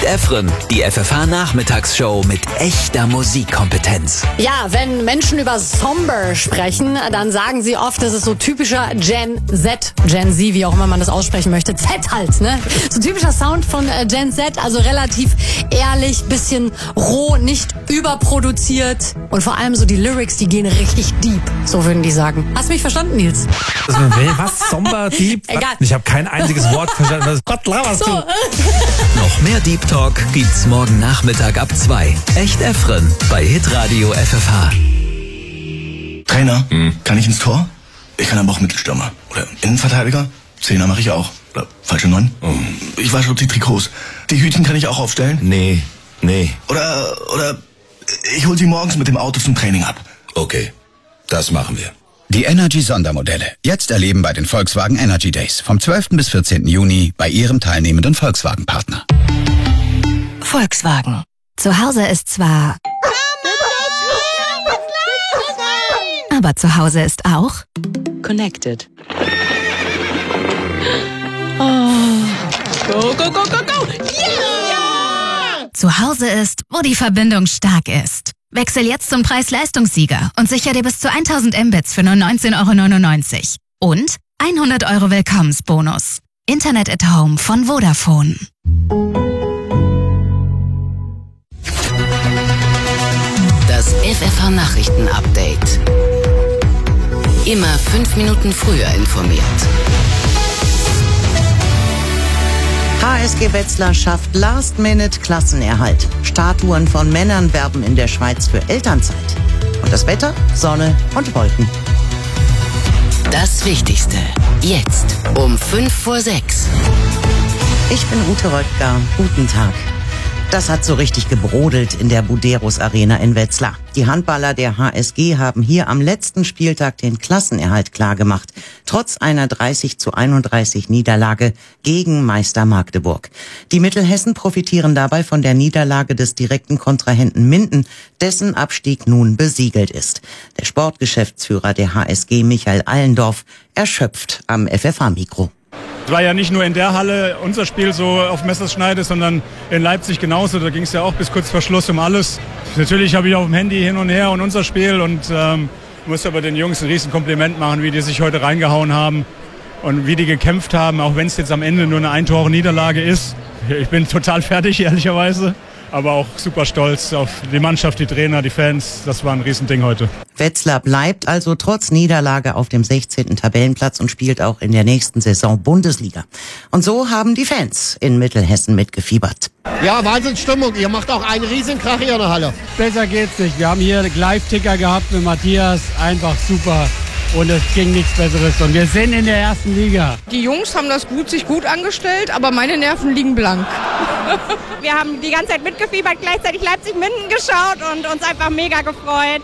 Efren, die FFH-Nachmittagsshow mit echter Musikkompetenz. Ja, wenn Menschen über Somber sprechen, dann sagen sie oft, das ist so typischer Gen Z, wie auch immer man das aussprechen möchte. Z halt, ne? So typischer Sound von Gen Z, also relativ ehrlich, bisschen roh, nicht überproduziert. Und vor allem so die Lyrics, die gehen richtig deep, so würden die sagen. Hast du mich verstanden, Nils? Was? Somber, deep? Egal. Ich habe kein einziges Wort verstanden. Was Gott laberst du? Noch mehr Deep Talk gibt's morgen Nachmittag ab 2. Echt Efren bei Hitradio FFH. Trainer, kann ich ins Tor? Ich kann aber auch Mittelstürmer. Oder Innenverteidiger? Zehner mache ich auch. Oder falsche 9? Ich wasche die Trikots. Die Hütchen kann ich auch aufstellen? Nee. Oder ich hol sie morgens mit dem Auto zum Training ab. Okay, das machen wir. Die Energy-Sondermodelle. Jetzt erleben bei den Volkswagen Energy Days. Vom 12. bis 14. Juni bei Ihrem teilnehmenden Volkswagen-Partner. Volkswagen. Zu Hause ist zwar... Aber zu Hause ist auch... Connected. Oh. Go, go, go, go, go! Yeah! Zu Hause ist, wo die Verbindung stark ist. Wechsel jetzt zum Preis-Leistungssieger und sicher dir bis zu 1000 Mbits für nur 19,99 € und 100 € Willkommensbonus. Internet at Home von Vodafone. Das FFH-Nachrichten-Update. Immer 5 Minuten früher informiert. HSG Wetzlar schafft Last-Minute-Klassenerhalt. Statuen von Männern werben in der Schweiz für Elternzeit. Und das Wetter? Sonne und Wolken. Das Wichtigste. Jetzt um 5:06. Ich bin Ute Röttger. Guten Tag. Das hat so richtig gebrodelt in der Buderus Arena in Wetzlar. Die Handballer der HSG haben hier am letzten Spieltag den Klassenerhalt klargemacht, trotz einer 30:31 Niederlage gegen Meister Magdeburg. Die Mittelhessen profitieren dabei von der Niederlage des direkten Kontrahenten Minden, dessen Abstieg nun besiegelt ist. Der Sportgeschäftsführer der HSG, Michael Allendorf, erschöpft am FFH-Mikro. Es war ja nicht nur in der Halle unser Spiel so auf Messerschneide, sondern in Leipzig genauso. Da ging es ja auch bis kurz vor Schluss um alles. Natürlich habe ich auf dem Handy hin und her und unser Spiel und muss aber den Jungs ein riesen Kompliment machen, wie die sich heute reingehauen haben und wie die gekämpft haben, auch wenn es jetzt am Ende nur eine Ein-Tore-Niederlage ist. Ich bin total fertig, ehrlicherweise. Aber auch super stolz auf die Mannschaft, die Trainer, die Fans. Das war ein Riesending heute. Wetzlar bleibt also trotz Niederlage auf dem 16. Tabellenplatz und spielt auch in der nächsten Saison Bundesliga. Und so haben die Fans in Mittelhessen mitgefiebert. Ja, Wahnsinnsstimmung. Ihr macht auch einen riesen Krach hier in der Halle. Besser geht's nicht. Wir haben hier Live-Ticker gehabt mit Matthias. Einfach super. Und es ging nichts Besseres. Und wir sind in der ersten Liga. Die Jungs haben sich gut angestellt, aber meine Nerven liegen blank. Wir haben die ganze Zeit mitgefiebert, gleichzeitig Leipzig-Minden geschaut und uns einfach mega gefreut.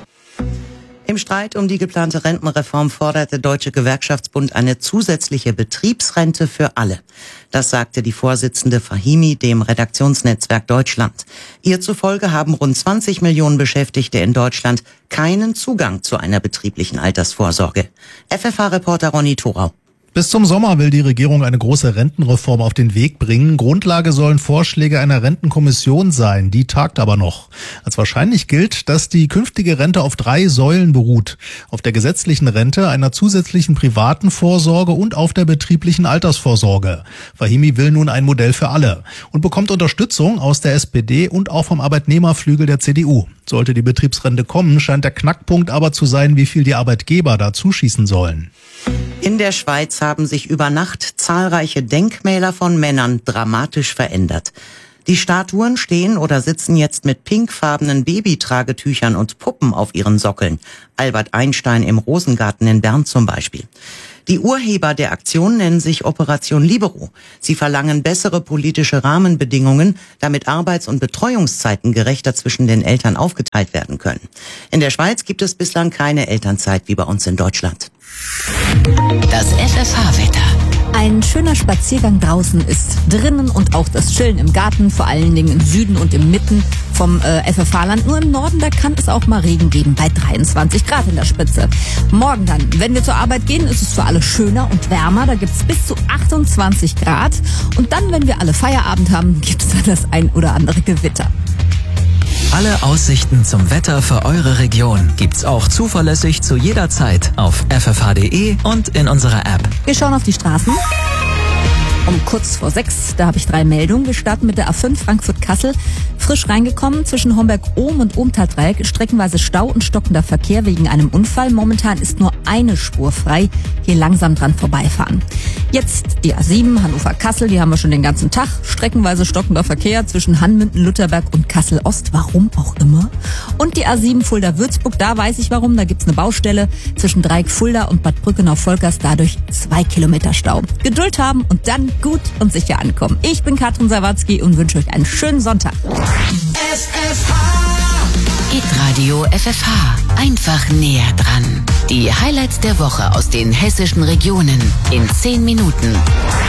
Im Streit um die geplante Rentenreform fordert der Deutsche Gewerkschaftsbund eine zusätzliche Betriebsrente für alle. Das sagte die Vorsitzende Fahimi dem Redaktionsnetzwerk Deutschland. Ihr zufolge haben rund 20 Millionen Beschäftigte in Deutschland keinen Zugang zu einer betrieblichen Altersvorsorge. FFH-Reporter Ronny Thorau. Bis zum Sommer will die Regierung eine große Rentenreform auf den Weg bringen. Grundlage sollen Vorschläge einer Rentenkommission sein. Die tagt aber noch. Als wahrscheinlich gilt, dass die künftige Rente auf 3 Säulen beruht. Auf der gesetzlichen Rente, einer zusätzlichen privaten Vorsorge und auf der betrieblichen Altersvorsorge. Fahimi will nun ein Modell für alle und bekommt Unterstützung aus der SPD und auch vom Arbeitnehmerflügel der CDU. Sollte die Betriebsrente kommen, scheint der Knackpunkt aber zu sein, wie viel die Arbeitgeber da zuschießen sollen. In der Schweiz haben sich über Nacht zahlreiche Denkmäler von Männern dramatisch verändert. Die Statuen stehen oder sitzen jetzt mit pinkfarbenen Babytragetüchern und Puppen auf ihren Sockeln. Albert Einstein im Rosengarten in Bern zum Beispiel. Die Urheber der Aktion nennen sich Operation Libero. Sie verlangen bessere politische Rahmenbedingungen, damit Arbeits- und Betreuungszeiten gerechter zwischen den Eltern aufgeteilt werden können. In der Schweiz gibt es bislang keine Elternzeit wie bei uns in Deutschland. Das FFH-Wetter. Ein schöner Spaziergang draußen ist drinnen und auch das Chillen im Garten, vor allen Dingen im Süden und im Mitten, vom FFH-Land. Nur im Norden, da kann es auch mal Regen geben, bei 23 Grad in der Spitze. Morgen dann, wenn wir zur Arbeit gehen, ist es für alle schöner und wärmer. Da gibt's bis zu 28 Grad. Und dann, wenn wir alle Feierabend haben, gibt's dann das ein oder andere Gewitter. Alle Aussichten zum Wetter für eure Region gibt's auch zuverlässig zu jeder Zeit auf ffh.de und in unserer App. Wir schauen auf die Straßen. Um kurz vor 6, da habe ich 3 Meldungen. Wir starten mit der A5 Frankfurt-Kassel. Frisch reingekommen zwischen Homberg-Ohm und Ohmtal-Dreieck. Streckenweise Stau und stockender Verkehr wegen einem Unfall. Momentan ist nur eine Spur frei. Hier langsam dran vorbeifahren. Jetzt die A7 Hannover-Kassel. Die haben wir schon den ganzen Tag. Streckenweise stockender Verkehr zwischen Hanmünden-Lutherberg und Kassel-Ost. Warum auch immer. Und die A7 Fulda-Würzburg. Da weiß ich warum. Da gibt's eine Baustelle zwischen Dreieck-Fulda und Bad Brückenau-Volkers. Dadurch 2 Kilometer Stau. Geduld haben und dann gut und sicher ankommen. Ich bin Katrin Sawatzki und wünsche euch einen schönen Sonntag. Hitradio FFH. Einfach näher dran. Die Highlights der Woche aus den hessischen Regionen in 10 Minuten.